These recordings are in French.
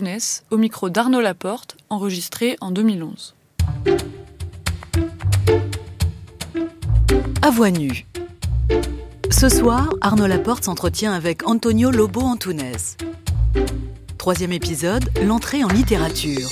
Antounès, au micro d'Arnaud Laporte, enregistré en 2011. À voix nue. Ce soir, Arnaud Laporte s'entretient avec Antonio Lobo Antunes. 3e épisode, l'entrée en littérature.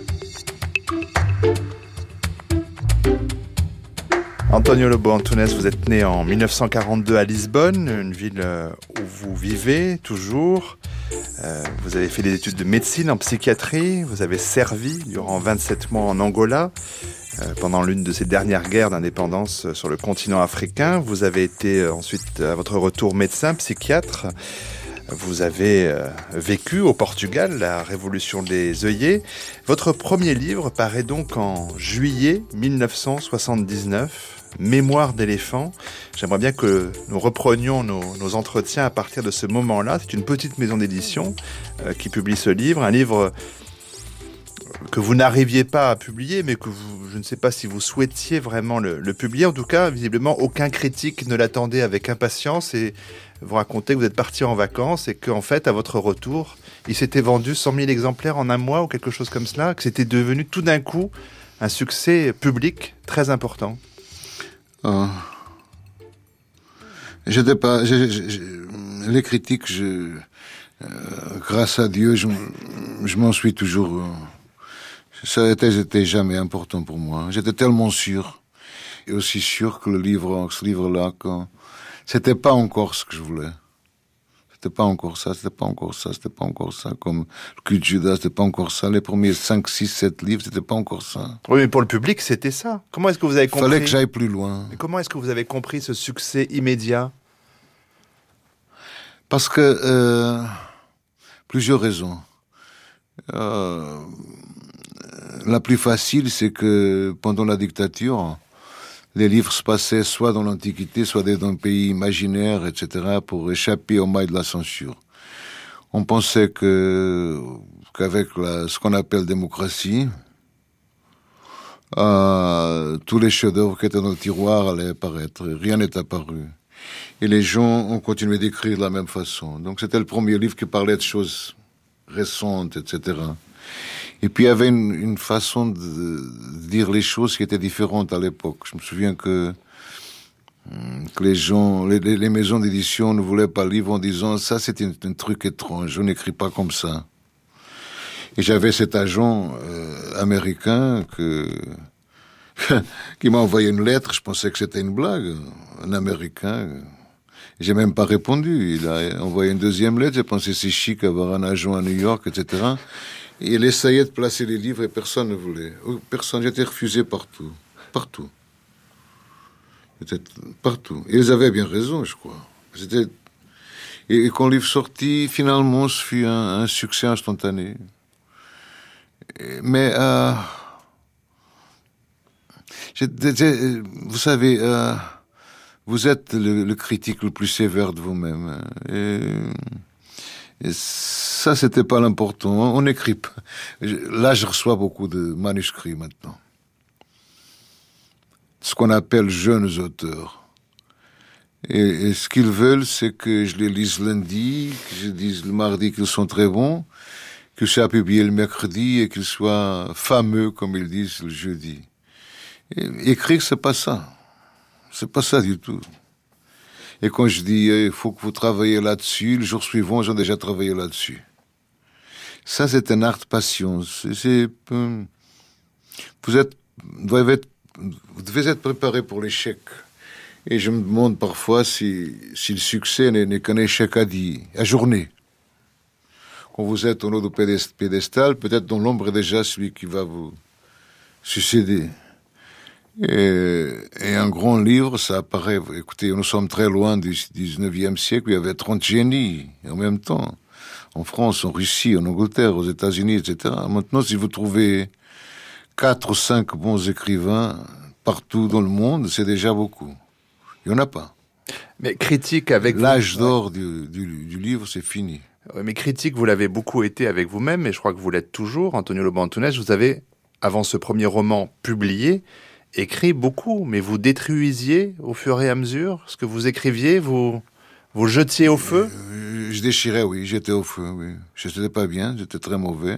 Antonio Lobo Antunes, vous êtes né en 1942 à Lisbonne, une ville où vous vivez toujours. Vous avez fait des études de médecine en psychiatrie. Vous avez servi durant 27 mois en Angola, pendant l'une de ces dernières guerres d'indépendance sur le continent africain. Vous avez été ensuite, à votre retour, médecin, psychiatre. Vous avez vécu au Portugal, la révolution des œillets. Votre premier livre paraît donc en juillet 1979, Mémoire d'éléphant. J'aimerais bien que nous reprenions nos entretiens à partir de ce moment-là. C'est une petite maison d'édition qui publie ce livre, un livre que vous n'arriviez pas à publier, mais que je ne sais pas si vous souhaitiez vraiment le publier. En tout cas, visiblement, aucun critique ne l'attendait avec impatience et vous racontez que vous êtes parti en vacances et qu'en fait, à votre retour, il s'était vendu 100 000 exemplaires en un mois ou quelque chose comme cela, que c'était devenu tout d'un coup un succès public très important. J'étais pas, les critiques, grâce à Dieu, je m'en suis toujours. Ça n'était jamais important pour moi. J'étais tellement sûr, et aussi sûr que ce livre-là, c'était pas encore ce que je voulais. C'était pas encore ça. Comme le cul de Judas, c'était pas encore ça. Les premiers 5, 6, 7 livres, c'était pas encore ça. Oui, mais pour le public, c'était ça. Comment est-ce que vous avez compris? Fallait que j'aille plus loin. Mais comment est-ce que vous avez compris ce succès immédiat? Parce que, plusieurs raisons. La plus facile, c'est que pendant la dictature, les livres se passaient soit dans l'Antiquité, soit dans un pays imaginaire, etc., pour échapper aux mailles de la censure. On pensait qu'avec ce qu'on appelle démocratie, tous les chefs-d'œuvre qui étaient dans le tiroir allaient apparaître. Rien n'est apparu. Et les gens ont continué d'écrire de la même façon. Donc c'était le premier livre qui parlait de choses récentes, etc. Et puis il y avait une façon de dire les choses qui était différente à l'époque. Je me souviens que les gens, les maisons d'édition ne voulaient pas le livre en disant ça c'est un truc étrange, on n'écrit pas comme ça. Et j'avais cet agent américain qui m'a envoyé une lettre, je pensais que c'était une blague, un Américain. J'ai même pas répondu. Il a envoyé une deuxième lettre, j'ai pensé c'est chic avoir un agent à New York, etc. Et il essayait de placer les livres et personne ne voulait. Personne, j'étais refusé partout. Partout. Partout. Et ils avaient bien raison, je crois. Et quand le livre sortit, finalement, ce fut un succès instantané. Mais, vous savez, vous êtes le critique le plus sévère de vous-même. Et ça, c'était pas l'important. On n'écrit pas. Là, je reçois beaucoup de manuscrits maintenant. Ce qu'on appelle jeunes auteurs. Et ce qu'ils veulent, c'est que je les lise lundi, que je dise le mardi qu'ils sont très bons, que je sois publié le mercredi et qu'ils soient fameux, comme ils disent, le jeudi. Et écrire, c'est pas ça. C'est pas ça du tout. Et quand je dis, il faut que vous travaillez là-dessus, le jour suivant, j'ai déjà travaillé là-dessus. Ça, c'est un art de patience. Vous devez être préparé pour l'échec. Et je me demande parfois si le succès n'est qu'un échec à journée. Quand vous êtes au haut du pédestal, peut-être dans l'ombre est déjà celui qui va vous succéder. Et un grand livre, ça apparaît. Écoutez, nous sommes très loin du 19e siècle, où il y avait 30 génies en même temps. En France, en Russie, en Angleterre, aux États-Unis, etc. Maintenant, si vous trouvez 4 ou 5 bons écrivains partout dans le monde, c'est déjà beaucoup. Il n'y en a pas. Mais critique avec l'âge d'or du livre, c'est fini. Oui, mais critique, vous l'avez beaucoup été avec vous-même, et je crois que vous l'êtes toujours. Antonio Lobo Antunes, vous avez, avant ce premier roman publié, écrit beaucoup, mais vous détruisiez au fur et à mesure ce que vous écriviez, vous jetiez au feu. Je déchirais, oui, j'étais au feu, oui. Je n'étais pas bien, j'étais très mauvais.